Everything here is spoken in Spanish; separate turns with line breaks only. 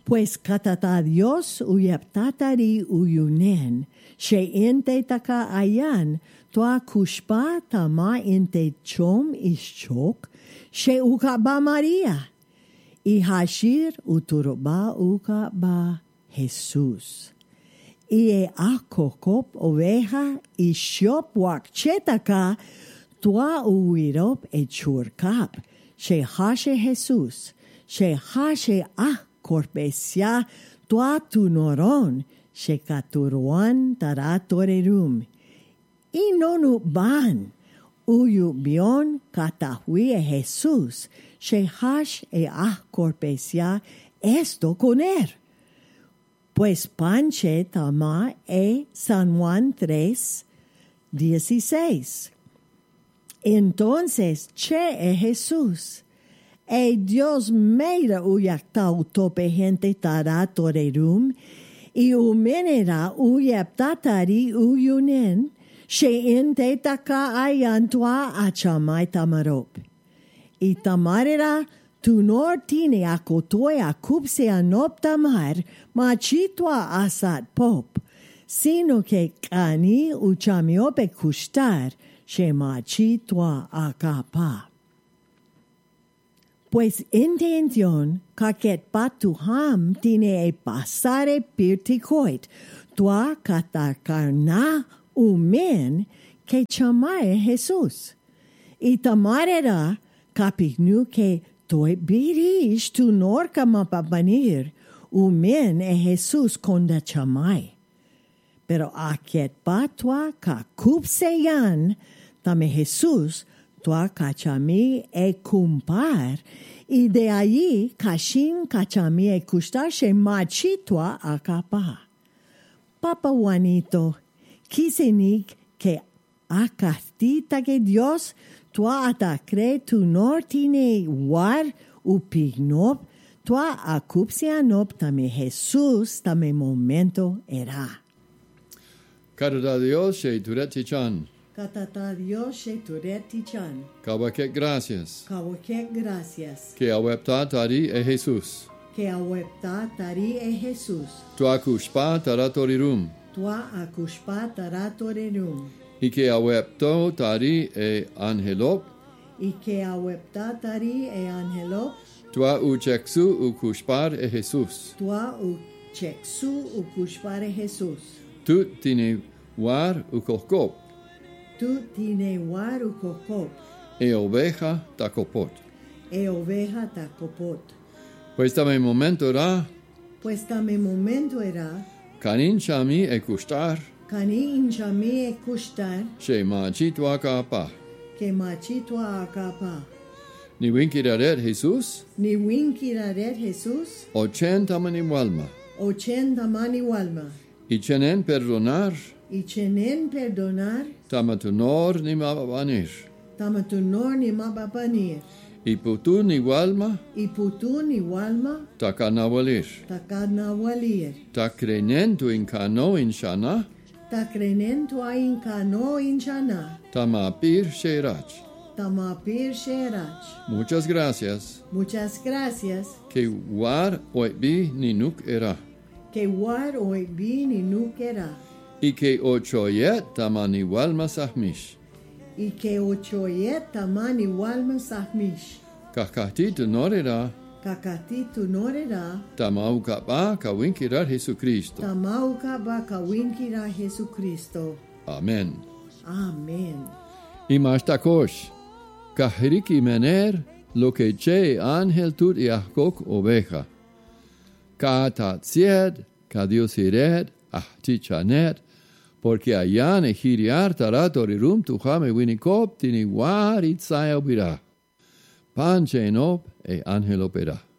Pues katata Dios uyaptatari uyunen, she inte taka ayan, toa kushpa tama inte chom ischok, she ukaba Maria. Y hashir uturoba ukaba Jesús. Y akokop oveja y shop wakchetaka, toa uirop e churkap, she hashe Jesús, she hashe korpesia toa tu noron, she katuruan taratorerum. Y nonu ban, uyu bion katahui Jesús, she hash e korpesia esto coner. Pues panche tama San Juan 3:16. Entonces, che Jesús. Dios meira uyakta utope gente tara torerum, y umenera uyaptatari uyunen, she inte taka ayantua achamai tamarop. Y tamarera tunor tine akotoy akupse anop tamar, machitwa asat pop, sino que kani uchamiope kushtar, she machitwa akapa. Pues intención kaket patuham tiene pasare pirtikoit, tua katakarna umen que chamae Jesús. Y tamarera kapignu que toi birish tu norca mapapanir, umen Jesús konda chamae. Pero aket patua kakupseyan, tame Jesús, tua kachami kumpar, y de allí kashin kachami kustar she machitua akapa. Papa Juanito, kisenik que akastita que Dios tua atacre tu nortine war upignop, tua akupsianop tame Jesús tame momento era.
Katata Dios she turetichan.
Katata Dios she turetichan.
Kawakek gracias.
Kawakek gracias.
Que awepta tari Jesús.
Que awepta tari Jesús.
Tua kushpa taratorerum.
Tua akushpa taratorerum.
Y que awepto tari angelop.
Y que awepta tari angelop.
Tua ucheksu ukushpar Jesús.
Tua ucheksu ukushpar Jesús.
Tu tine war ukokop.
Tu tine war ukokop.
Oveja takopot.
Oveja takopot.
Pues tame momento era.
Pues tame momento era.
Kanin chami ekushtar.
Kani inchami kushtar.
She machitwa akapa.
Que machitwa akapa.
Ni winkiraret Jesús.
Ni winkiraret Jesús.
80 mani walma.
80 mani walma.
Y chenen perdonar.
Y chenen perdonar.
Tamatunor ni mababanir.
Tamatunor ni mababanir.
Y putun ni walma.
Y putun ni walma.
Takanawalir.
Takanawalir.
Takrenentu inkano inshana.
Takrenentu inkano inshana.
Tamapir sherach.
Tamapir sherach.
Muchas gracias.
Muchas gracias.
Que war oibi ninuk era.
Que war oibi ninuk era.
Y que ochoyet tamani walma sahmish.
Y que ochoyet tamani walma sahmish.
Kakati tu norera.
Kakati tu norera.
Tamaukaba kawinkirar Jesucristo.
Tamaukaba kawinkira Jesucristo.
Amen.
Amen.
Y mashtakosh. Kahiriki mener lo que che ángel tut yahkok oveja. Ka tatsied, ka Dios ired, chichanet, porque allá ne hiriar taratorirum tujame winikop tini war itzaya ubira. Panche enop e ángel opera.